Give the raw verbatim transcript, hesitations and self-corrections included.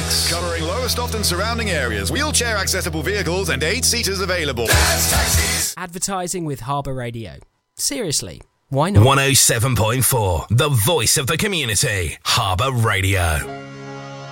Tax. Covering Lowestoft and surrounding areas. Wheelchair accessible vehicles and eight seaters available. Dad's Taxis. Advertising with Harbour Radio. Seriously, why not? one oh seven point four, the voice of the community. Harbour Radio.